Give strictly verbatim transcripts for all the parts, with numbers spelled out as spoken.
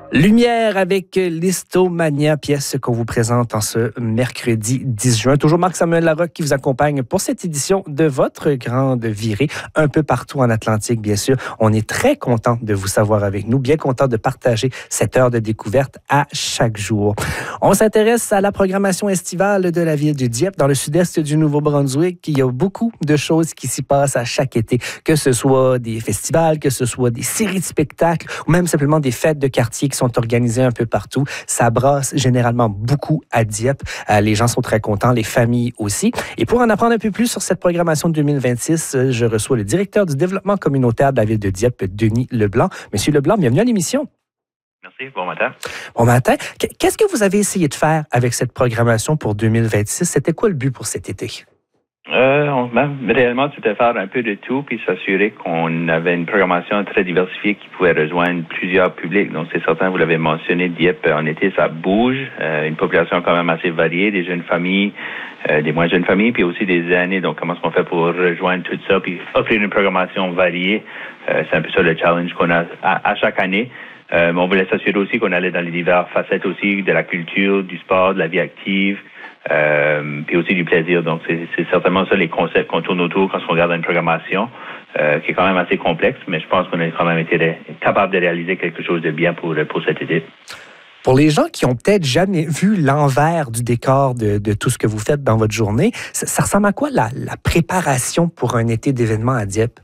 Lumière avec l'Histomania, pièce qu'on vous présente en ce mercredi dix juin. Toujours Marc-Samuel Larocque qui vous accompagne pour cette édition de votre grande virée, un peu partout en Atlantique, bien sûr. On est très content de vous savoir avec nous, bien content de partager cette heure de découverte à chaque jour. On s'intéresse à la programmation estivale de la ville de Dieppe, dans le sud-est du Nouveau-Brunswick. Il y a beaucoup de choses qui s'y passent à chaque été, que ce soit des festivals, que ce soit des séries de spectacles ou même simplement des fêtes de quartier qui sont organisées un peu partout. Ça brasse généralement beaucoup à Dieppe. Euh, les gens sont très contents, les familles aussi. Et pour en apprendre un peu plus sur cette programmation de deux mille vingt-six, je reçois le directeur du développement communautaire de la ville de Dieppe, Denis Leblanc. Monsieur Leblanc, bienvenue à l'émission. Merci, bon matin. Bon matin. Qu'est-ce que vous avez essayé de faire avec cette programmation pour deux mille vingt-six? C'était quoi le but pour cet été? Euh, on, ben, réellement, c'était faire un peu de tout puis s'assurer qu'on avait une programmation très diversifiée qui pouvait rejoindre plusieurs publics. Donc, c'est certain, vous l'avez mentionné, Dieppe, en été, ça bouge. Euh, une population quand même assez variée, des jeunes familles, euh, des moins jeunes familles, puis aussi des aînés. Donc, comment est-ce qu'on fait pour rejoindre tout ça puis offrir une programmation variée? Euh, c'est un peu ça le challenge qu'on a à, à chaque année. Euh, mais on voulait s'assurer aussi qu'on allait dans les diverses facettes aussi de la culture, du sport, de la vie active. Euh, puis aussi du plaisir. Donc, c'est, c'est certainement ça les concepts qu'on tourne autour quand on regarde une programmation euh, qui est quand même assez complexe, mais je pense qu'on a quand même été ré- capable de réaliser quelque chose de bien pour, pour cet été. Pour les gens qui ont peut-être jamais vu l'envers du décor de, de tout ce que vous faites dans votre journée, ça, ça ressemble à quoi la, la préparation pour un été d'événements à Dieppe?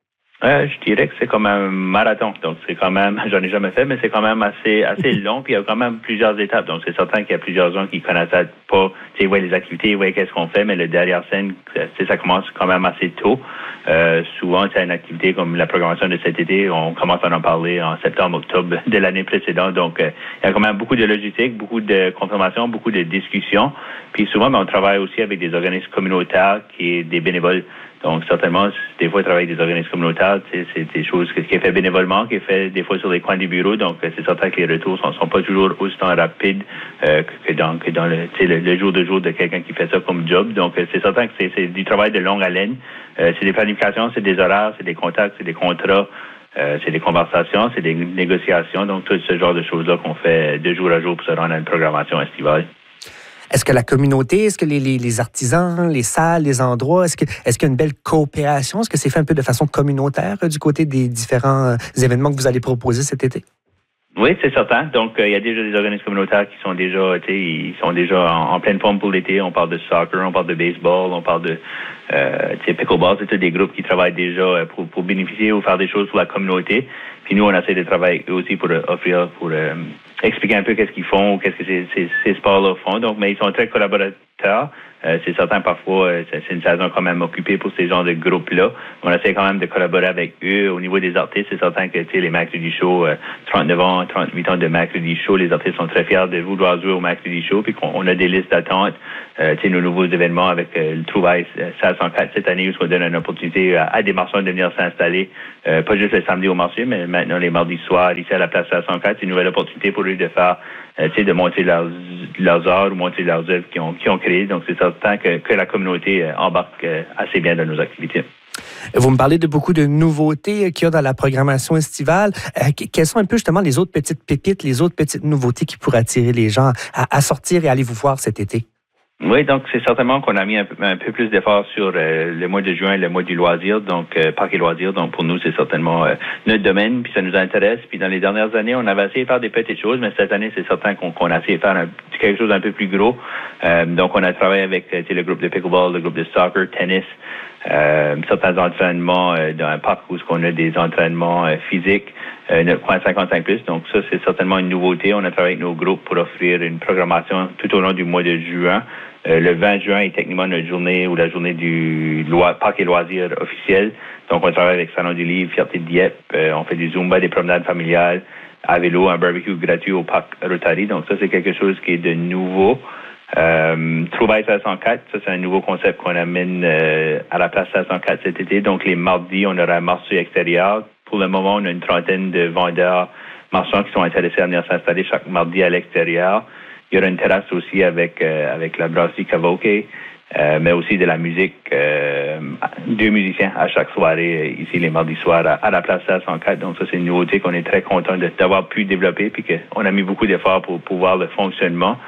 Euh, je dirais que c'est comme un marathon. Donc, c'est quand même, j'en ai jamais fait, mais c'est quand même assez, assez long. Puis, il y a quand même plusieurs étapes. Donc, c'est certain qu'il y a plusieurs gens qui connaissent pas, tu sais, ouais, les activités, ouais, qu'est-ce qu'on fait, mais le derrière-scène, ça commence quand même assez tôt. Euh, souvent, c'est une activité comme la programmation de cet été. On commence à en parler en septembre, octobre de l'année précédente. Donc, euh, il y a quand même beaucoup de logistique, beaucoup de confirmations, beaucoup de discussions. Puis, souvent, ben, on travaille aussi avec des organismes communautaires qui est des bénévoles. Donc, certainement, des fois, travailler avec des organismes communautaires, c'est des choses qui est fait bénévolement, qui est fait des fois sur les coins des bureaux. Donc, c'est certain que les retours ne sont, sont pas toujours aussi rapides euh, que, que dans, que dans le, le, le jour de jour de quelqu'un qui fait ça comme job. Donc, c'est certain que c'est, c'est du travail de longue haleine. Euh, c'est des planifications, c'est des horaires, c'est des contacts, c'est des contrats, euh, c'est des conversations, c'est des négociations. Donc, tout ce genre de choses-là qu'on fait de jour à jour pour se rendre à une programmation estivale. Est-ce que la communauté, est-ce que les, les, les artisans, les salles, les endroits, est-ce, que, est-ce qu'il y a une belle coopération? Est-ce que c'est fait un peu de façon communautaire euh, du côté des différents euh, événements que vous allez proposer cet été? Oui, c'est certain. Donc, il euh, y a déjà des organismes communautaires qui sont déjà, tu sais, ils sont déjà en, en pleine forme pour l'été. On parle de soccer, on parle de baseball, on parle de, euh, tu sais, pickleball. C'est tous des groupes qui travaillent déjà pour, pour bénéficier ou faire des choses pour la communauté. Puis nous, on essaie de travailler avec eux aussi pour euh, offrir, pour euh, expliquer un peu qu'est-ce qu'ils font ou qu'est-ce que ces, ces, ces sports-là font. Donc, mais ils sont très collaborateurs. Euh, c'est certain, parfois, euh, c'est une saison quand même occupée pour ces genres de groupes-là. On essaie quand même de collaborer avec eux. Au niveau des artistes, c'est certain que, tu sais, les Mercredi Show, euh, trente-neuf ans, trente-huit ans de Mercredi Show, les artistes sont très fiers de vouloir jouer au Mercredi Show, puis qu'on on a des listes d'attente, euh, tu sais, nos nouveaux événements avec euh, le Trouvaille seize cent quatre cette année, où on donne une opportunité à, à des marchands de venir s'installer, euh, pas juste le samedi au marché, mais maintenant les mardis soirs, ici à la place seize cent quatre, c'est une nouvelle opportunité pour eux de faire, euh, tu sais, de monter leurs, leurs arts ou monter leurs œuvres qu'ils ont, qu'ils ont créées. Donc, c'est certain que, que la communauté euh, embarque euh, assez bien dans nos activités. Vous me parlez de beaucoup de nouveautés qu'il y a dans la programmation estivale. Euh, quelles sont un peu justement les autres petites pépites, les autres petites nouveautés qui pourraient attirer les gens à, à sortir et aller vous voir cet été? Oui, donc c'est certainement qu'on a mis un peu, un peu plus d'efforts sur euh, le mois de juin, le mois du loisir, donc euh, parc et loisirs. Donc pour nous, c'est certainement euh, notre domaine, puis ça nous intéresse. Puis dans les dernières années, on avait essayé de faire des petites choses, mais cette année, c'est certain qu'on, qu'on a essayé de faire un, quelque chose d'un peu plus gros. Euh, donc on a travaillé avec euh, le groupe de pickleball, le groupe de soccer, tennis, euh, certains entraînements euh, dans un parc où on a des entraînements euh, physiques. Euh, notre coin cinquante-cinq plus. Donc ça, c'est certainement une nouveauté. On a travaillé avec nos groupes pour offrir une programmation tout au long du mois de juin. Euh, le vingt juin est techniquement notre journée ou la journée du loi, parc et loisirs officiel. Donc on travaille avec Salon du Livre, Fierté de Dieppe. Euh, on fait du Zumba, des promenades familiales, à vélo, un barbecue gratuit au parc Rotary. Donc ça, c'est quelque chose qui est de nouveau. Euh, Trouvaille seize cent quatre, ça c'est un nouveau concept qu'on amène euh, à la place seize cent quatre cet été. Donc les mardis, on aura un marché extérieur. Pour le moment, on a une trentaine de vendeurs marchands qui sont intéressés à venir s'installer chaque mardi à l'extérieur. Il y aura une terrasse aussi avec euh, avec la brasserie Cavoke. Euh, mais aussi de la musique, euh, deux musiciens à chaque soirée, ici les mardis soirs à, à la place A cent quatre. Donc ça, c'est une nouveauté qu'on est très content de, d'avoir pu développer, puis qu'on a mis beaucoup d'efforts pour, pour voir le fonctionnement.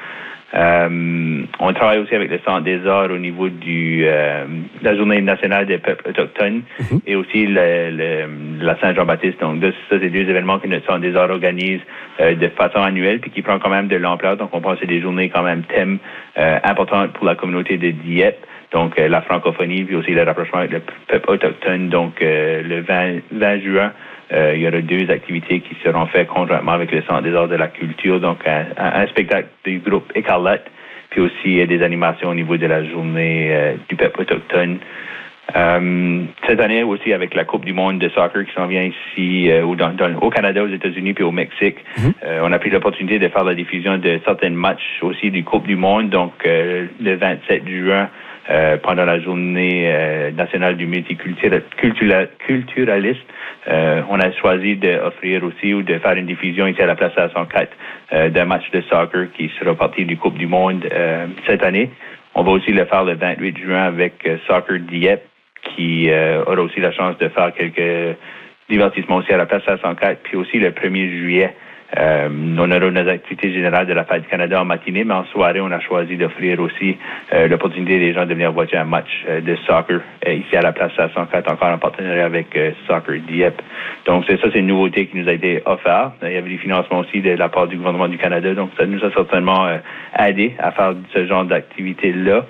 Euh, on travaille aussi avec le Centre des Arts au niveau du euh, la Journée nationale des peuples autochtones mm-hmm. et aussi le, le, la Saint-Jean-Baptiste. Donc ça, c'est deux événements que notre Centre des Arts organise euh, de façon annuelle, puis qui prend quand même de l'ampleur. Donc on pense que c'est des journées quand même thèmes euh, importantes pour la communauté de Dieppe. Donc euh, la francophonie, puis aussi le rapprochement avec le peuple autochtone. Donc euh, le vingt juin, Euh, il y aura deux activités qui seront faites conjointement avec le Centre des Arts de la Culture, donc un, un spectacle du groupe Écarlate, puis aussi euh, des animations au niveau de la journée euh, du peuple autochtone. Euh, cette année aussi avec la Coupe du monde de soccer qui s'en vient ici euh, ou dans, dans, au Canada, aux États-Unis puis au Mexique, mm-hmm. euh, on a pris l'opportunité de faire la diffusion de certains matchs aussi du Coupe du monde, donc euh, le vingt-sept juin. Euh, pendant la journée euh, nationale du multiculturalisme, euh, on a choisi d'offrir aussi ou de faire une diffusion ici à la place A cent quatre euh, d'un match de soccer qui sera partie du Coupe du monde euh, cette année. On va aussi le faire le vingt-huit juin avec euh, Soccer Dieppe qui euh, aura aussi la chance de faire quelques divertissements aussi à la place A cent quatre. Puis aussi le premier juillet, Euh, on aura nos activités générales de la Fête du Canada en matinée, mais en soirée, on a choisi d'offrir aussi euh, l'opportunité des gens de venir voir un match euh, de soccer euh, ici à la place A cent quatre, encore en partenariat avec euh, Soccer Dieppe. Donc, c'est ça, c'est une nouveauté qui nous a été offerte. Il y avait des financements aussi de la part du gouvernement du Canada, donc ça nous a certainement euh, aidé à faire ce genre d'activité-là.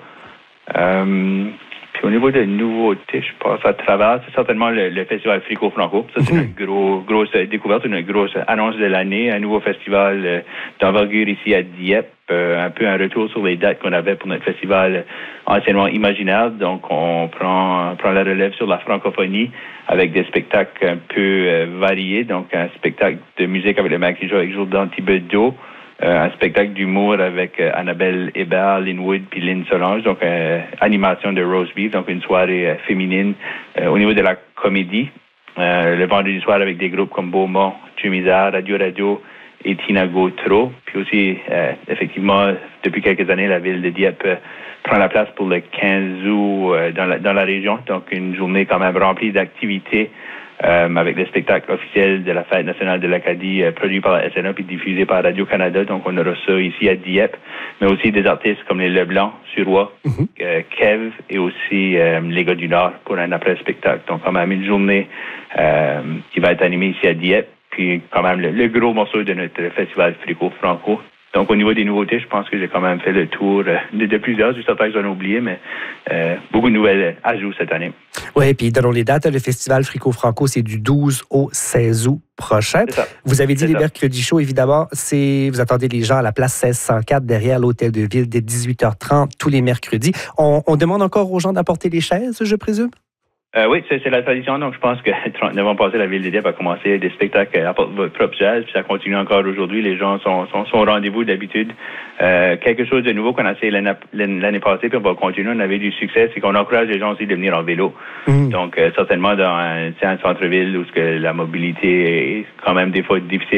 Euh, Puis au niveau de nouveautés, je passe à travers, c'est certainement le, le festival Frico-Franco. Ça, c'est une gros, grosse découverte, une grosse annonce de l'année, un nouveau festival euh, d'envergure ici à Dieppe, euh, un peu un retour sur les dates qu'on avait pour notre festival anciennement imaginaire. Donc, on prend, prend la relève sur la francophonie avec des spectacles un peu euh, variés. Donc, un spectacle de musique avec le maquillage avec Jourdan Thibodeau. Euh, un spectacle d'humour avec euh, Annabelle Hébert, Lynn Wood puis Lynn Solange, donc euh, animation de roast beef, donc une soirée euh, féminine. Euh, au niveau de la comédie, euh, le vendredi soir avec des groupes comme Beaumont, Tumizar, Radio Radio et Tina Gautreau. Puis aussi, euh, effectivement, depuis quelques années, la ville de Dieppe euh, prend la place pour le quinze août euh, dans, la, dans la région, donc une journée quand même remplie d'activités. Euh, avec le spectacle officiel de la Fête nationale de l'Acadie euh, produit par la S N A puis diffusé par Radio-Canada. Donc, on aura ça ici à Dieppe, mais aussi des artistes comme les Leblanc, Suroît, mm-hmm. euh, Kev et aussi euh, les gars du Nord pour un après-spectacle. Donc, quand même, une journée euh, qui va être animée ici à Dieppe, puis quand même le, le gros morceau de notre festival Frico-Franco. Donc, au niveau des nouveautés, je pense que j'ai quand même fait le tour de, de plusieurs. Je sais pas que j'en ai oublié, mais euh, beaucoup de nouvelles ajouts cette année. Oui, puis donnons les dates. Le festival Frico-Franco, c'est du douze au seize août prochain. Vous avez dit les mercredis chauds, évidemment. C'est, vous attendez les gens à la place seize cent quatre derrière l'Hôtel de Ville dès dix-huit heures trente tous les mercredis. On, on demande encore aux gens d'apporter les chaises, je présume? Euh, oui, c'est, c'est la tradition. Donc, je pense que trente-neuf ans passés, la Ville de Dieppe a commencé des spectacles à votre propre jazz, puis ça continue encore aujourd'hui. Les gens sont, sont, sont au rendez-vous d'habitude. Euh, quelque chose de nouveau qu'on a essayé l'année, l'année passée, puis on va continuer. On avait du succès, c'est qu'on encourage les gens aussi de venir en vélo. Mmh. Donc, euh, certainement dans un, un centre-ville où que la mobilité est quand même des fois difficile.